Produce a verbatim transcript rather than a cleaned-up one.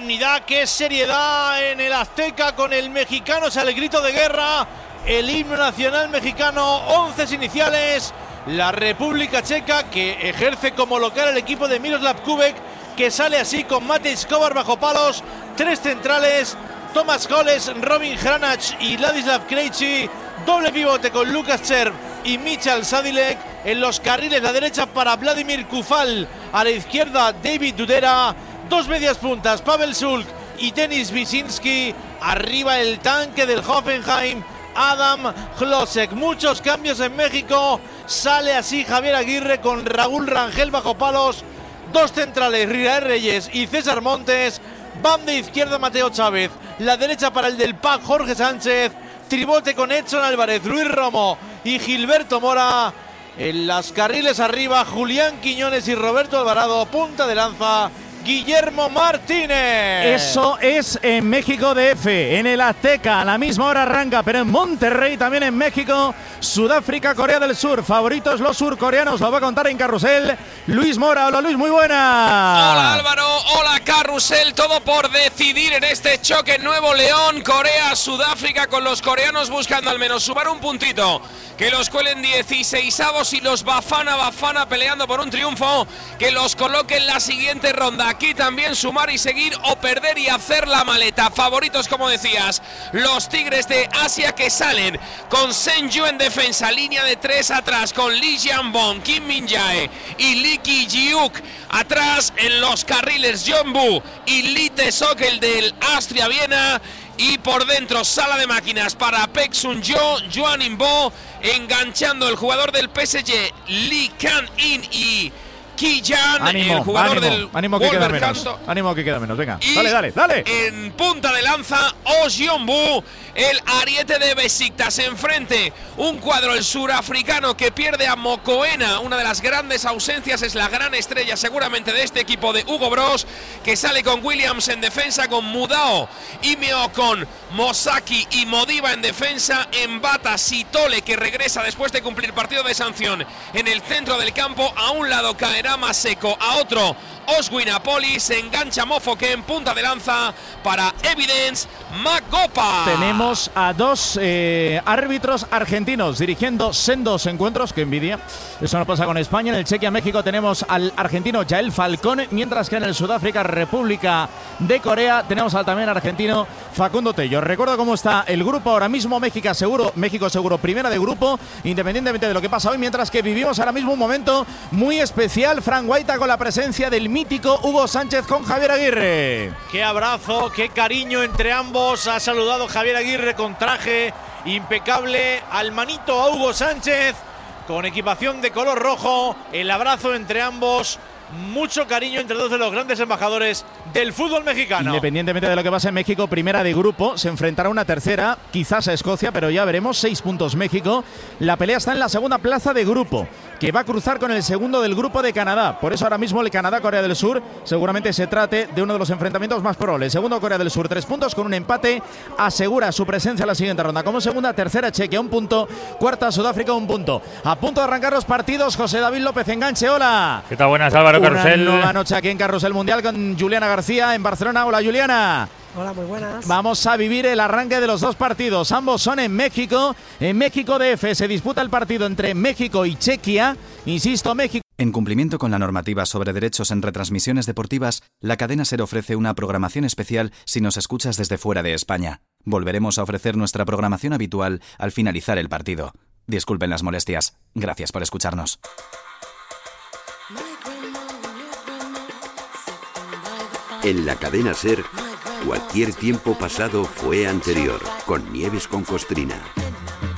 solemnidad, qué seriedad en el Azteca con el mexicano, o sea, el grito de guerra, el himno nacional mexicano, once iniciales, la República Checa que ejerce como local el equipo de Miroslav Kubek, que sale así con Matej Kovar bajo palos, tres centrales, Tomas Holes, Robin Hranac y Ladislav Krejci, doble pivote con Lukas Cherv y Michal Sadilek, en los carriles la derecha para Vladimir Kufal, a la izquierda David Dudera, dos medias puntas Pavel Sulk y Denis Wyszynski, arriba el tanque del Hoffenheim Adam Hlosek. Muchos cambios en México, sale así Javier Aguirre con Raúl Rangel bajo palos, dos centrales Israel Reyes y César Montes, banda izquierda Mateo Chávez, la derecha para el del P A C Jorge Sánchez, tribote con Edson Álvarez, Luis Romo y Gilberto Mora. En las carriles arriba Julián Quiñones y Roberto Alvarado, punta de lanza Guillermo Martínez. Eso es en México D F, en el Azteca, a la misma hora arranca, pero en Monterrey, también en México, Sudáfrica, Corea del Sur, favoritos los surcoreanos, lo va a contar en Carrusel Luis Mora. Hola Luis, muy buena. Hola Álvaro, hola Carrusel, todo por decidir en este choque Nuevo León, Corea, Sudáfrica, con los coreanos buscando al menos sumar un puntito, que los cuelen dieciseisavos y los Bafana Bafana peleando por un triunfo que los coloque en la siguiente ronda. Aquí también sumar y seguir o perder y hacer la maleta. Favoritos, como decías, los Tigres de Asia, que salen con Senju en defensa, línea de tres atrás con Lee Jianbong, Kim Min-jae y Lee Ki-jiuk. Atrás en los carriles Jeonbu y Lee Tae-sok, el del Austria Viena. Y por dentro, sala de máquinas para Paek Sun-jo, Joan In-bo, enganchando el jugador del P S G, Lee Kang-in y Kiyan, ánimo, el jugador ánimo, del ánimo que queda menos, ánimo que queda menos, venga, y dale, dale, dale. En punta de lanza, Oh Jeonbu, el ariete de Besiktas. Enfrente, un cuadro, el surafricano, que pierde a Mokoena. Una de las grandes ausencias, es la gran estrella seguramente de este equipo de Hugo Bros, que sale con Williams en defensa, con Mudao y Meo, con Mosaki y Modiba en defensa, en bata Sitole, que regresa después de cumplir partido de sanción en el centro del campo. A un lado caerá Maseko, a otro Oswin Apoli, se engancha Mofoke en punta de lanza para Evidence Magopa. Tenemos a dos eh, árbitros argentinos dirigiendo sendos encuentros, que envidia. Eso no pasa con España. En el Chequia-México tenemos al argentino Yael Falcón, mientras que en el Sudáfrica, República de Corea, tenemos al también argentino Facundo Tello. Recuerdo cómo está el grupo ahora mismo. México seguro, México seguro, primera de grupo, independientemente de lo que pasa hoy, mientras que vivimos ahora mismo un momento muy especial. Fran Guaita, con la presencia del mítico Hugo Sánchez con Javier Aguirre. Qué abrazo, qué cariño entre ambos. Ha saludado Javier Aguirre con traje impecable al manito a Hugo Sánchez con equipación de color rojo. El abrazo entre ambos. Mucho cariño entre dos de los grandes embajadores del fútbol mexicano. Independientemente de lo que pase en México, primera de grupo, se enfrentará una tercera, quizás a Escocia, pero ya veremos. Seis puntos México. La pelea está en la segunda plaza de grupo, que va a cruzar con el segundo del grupo de Canadá. Por eso ahora mismo el Canadá-Corea del Sur seguramente se trate de uno de los enfrentamientos más probables. Segundo, Corea del Sur, tres puntos, con un empate asegura su presencia en la siguiente ronda. Como segunda, tercera Chequia, un punto. Cuarta, Sudáfrica, un punto. A punto de arrancar los partidos, José David López Enganche, hola. ¿Qué tal? Buenas, Álvaro. Carrusel. Una nueva noche aquí en Carrusel Mundial con Juliana García en Barcelona. Hola, Juliana. Hola, muy buenas. Vamos a vivir el arranque de los dos partidos. Ambos son en México. En México D F se disputa el partido entre México y Chequia. Insisto, México. En cumplimiento con la normativa sobre derechos en retransmisiones deportivas, la cadena SER ofrece una programación especial si nos escuchas desde fuera de España. Volveremos a ofrecer nuestra programación habitual al finalizar el partido. Disculpen las molestias. Gracias por escucharnos. En la cadena SER, cualquier tiempo pasado fue anterior, con Nieves con Costrina.